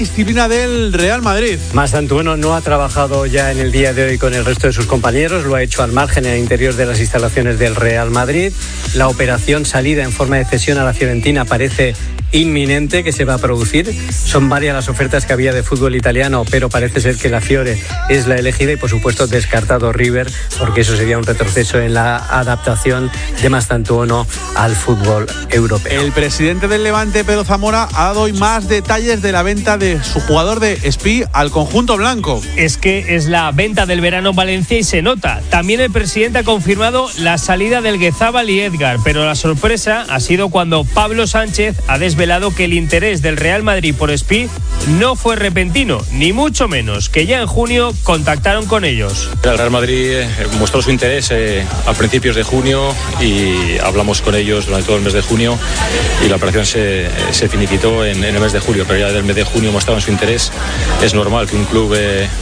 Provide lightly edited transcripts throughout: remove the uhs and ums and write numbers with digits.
Disciplina del Real Madrid. Mazantuono no ha trabajado ya en el día de hoy con el resto de sus compañeros, lo ha hecho al margen en el interior de las instalaciones del Real Madrid. La operación salida en forma de cesión a la Fiorentina parece inminente que se va a producir. Son varias las ofertas que había de fútbol italiano, pero parece ser que la Fiore es la elegida y por supuesto descartado River, porque eso sería un retroceso en la adaptación de Mazantuono al fútbol europeo. El presidente del Levante, Pedro Zamora, ha dado hoy más detalles de la venta de su jugador de Espí al conjunto blanco. Es que es la venta del verano en Valencia y se nota. También el presidente ha confirmado la salida del Guezábal y Edgar, pero la sorpresa ha sido cuando Pablo Sánchez ha desvelado que el interés del Real Madrid por Espí no fue repentino, ni mucho menos, que ya en junio contactaron con ellos. El Real Madrid mostró su interés a principios de junio y hablamos con ellos durante todo el mes de junio y la operación se finiquitó en el mes de julio, pero ya desde el mes de junio mostraban su interés. Es normal que un club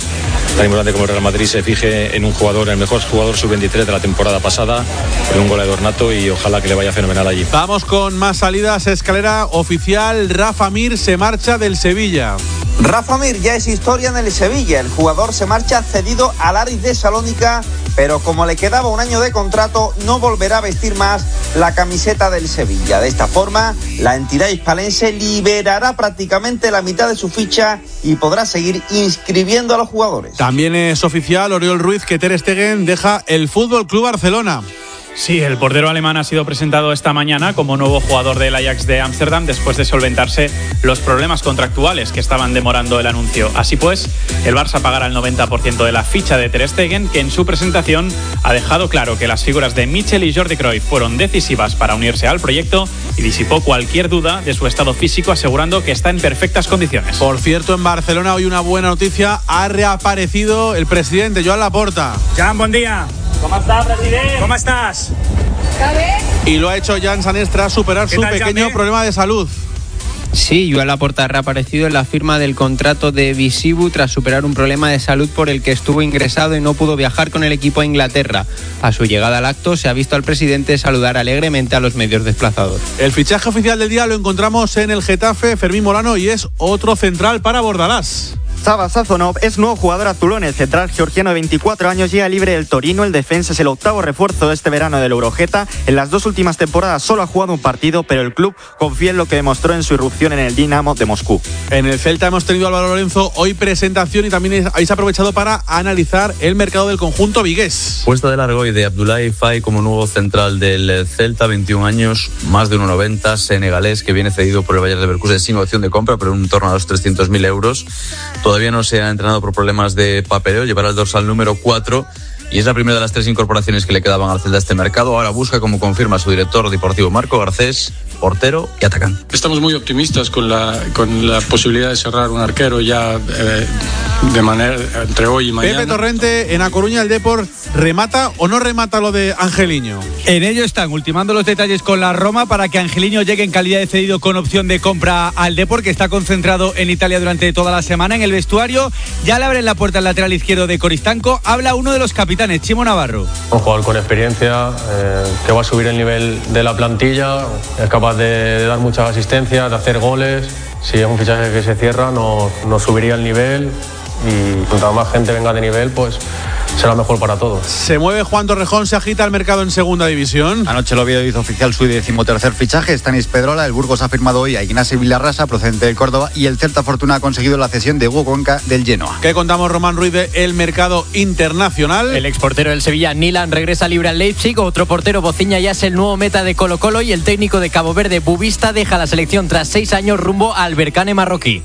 tan importante como el Real Madrid se fije en un jugador, el mejor jugador sub-23 de la temporada pasada, con un goleador nato, y ojalá que le vaya fenomenal allí. Vamos con más salidas. Escalera oficial, Rafa Mir se marcha del Sevilla. Rafa Mir ya es historia en el Sevilla. El jugador se marcha cedido al Aris de Salónica, pero como le quedaba un año de contrato, no volverá a vestir más la camiseta del Sevilla. De esta forma, la entidad hispalense liberará prácticamente la mitad de su ficha y podrá seguir inscribiendo a los jugadores. También es oficial, Oriol Ruiz, que Ter Stegen deja el Fútbol Club Barcelona. Sí, el portero alemán ha sido presentado esta mañana como nuevo jugador del Ajax de Ámsterdam después de solventarse los problemas contractuales que estaban demorando el anuncio. Así pues, el Barça pagará el 90% de la ficha de Ter Stegen, que en su presentación ha dejado claro que las figuras de Michel y Jordi Cruyff fueron decisivas para unirse al proyecto y disipó cualquier duda de su estado físico, asegurando que está en perfectas condiciones. Por cierto, en Barcelona hoy una buena noticia, ha reaparecido el presidente Joan Laporta. Jan, buen día. ¿Cómo estás, presidente? ¿Cómo estás? Y lo ha hecho Jan Sanés tras superar su pequeño problema de salud. Sí, Joan Laporta ha reaparecido en la firma del contrato de Visibu tras superar un problema de salud por el que estuvo ingresado y no pudo viajar con el equipo a Inglaterra. A su llegada al acto se ha visto al presidente saludar alegremente a los medios desplazados. El fichaje oficial del día lo encontramos en el Getafe, Fermín Molano, y es otro central para Bordalás. Sava Sazonov es nuevo jugador azulón. El central georgiano de 24 años llega libre del Torino. El defensa es el octavo refuerzo de este verano del Eurogeta. En las dos últimas temporadas solo ha jugado un partido, pero el club confía en lo que demostró en su irrupción en el Dinamo de Moscú. En el Celta hemos tenido a Álvaro Lorenzo hoy presentación y también habéis aprovechado para analizar el mercado del conjunto vigués. Puesta de largo hoy de Abdoulaye Faye como nuevo central del Celta, 21 años, más de 1,90, senegalés, que viene cedido por el Bayer Leverkusen sin opción de compra, pero en torno a los 300.000 euros. Todavía no se ha entrenado por problemas de papeleo, llevará el dorsal número 4 y es la primera de las 3 incorporaciones que le quedaban al Celta este mercado. Ahora busca, como confirma su director deportivo Marco Garcés, portero y atacante. Estamos muy optimistas con la posibilidad de cerrar un arquero ya de manera entre hoy y mañana. Pepe Torrente, en A Coruña el Depor, ¿remata o no remata lo de Angeliño? En ello están ultimando los detalles con la Roma para que Angeliño llegue en calidad de cedido con opción de compra al Depor, que está concentrado en Italia durante toda la semana. En el vestuario ya le abren la puerta al lateral izquierdo de Coristanco. Habla uno de los capitanes, Chimo Navarro. Un jugador con experiencia, que va a subir el nivel de la plantilla, es capaz de dar muchas asistencias, de hacer goles. Si es un fichaje que se cierra, nos subiría el nivel, y cuanta más gente venga de nivel, pues será mejor para todos. Se mueve Juan Torrejón, se agita el mercado en segunda división. Anoche el Oviedo hizo oficial su 13º fichaje, Stanis Pedrola. El Burgos ha firmado hoy a Ignacio Villarrasa, procedente del Córdoba, y el Celta Fortuna ha conseguido la cesión de Hugo Conca del Genoa. ¿Qué contamos, Román Ruiz, de el mercado internacional? El exportero del Sevilla, Nilan, regresa libre al Leipzig. Otro portero, Bociña, ya es el nuevo meta de Colo-Colo, y el técnico de Cabo Verde, Bubista, deja la selección tras 6 años rumbo al Berkane marroquí.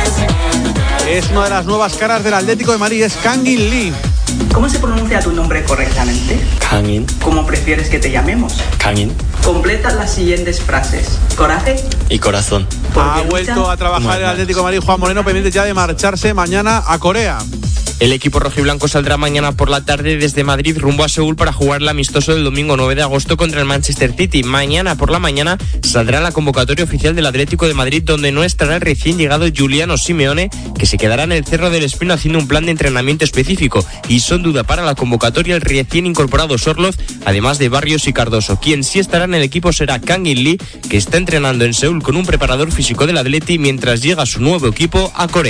Es una de las nuevas caras del Atlético de Madrid, es Kangin Lee. ¿Cómo se pronuncia tu nombre correctamente? Kangin. ¿Cómo prefieres que te llamemos? Kangin. Completa las siguientes frases. Coraje y corazón. Ha vuelto a trabajar el Atlético de Madrid, Juan Moreno, pendiente ya de marcharse mañana a Corea. El equipo rojiblanco saldrá mañana por la tarde desde Madrid rumbo a Seúl para jugar el amistoso del domingo 9 de agosto contra el Manchester City. Mañana por la mañana saldrá la convocatoria oficial del Atlético de Madrid, donde no estará el recién llegado Giuliano Simeone, que se quedará en el Cerro del Espino haciendo un plan de entrenamiento específico. Y son duda para la convocatoria el recién incorporado Sorloz, además de Barrios y Cardoso. Quien sí estará en el equipo será Kangin Lee, que está entrenando en Seúl con un preparador físico del Atleti mientras llega a su nuevo equipo a Corea.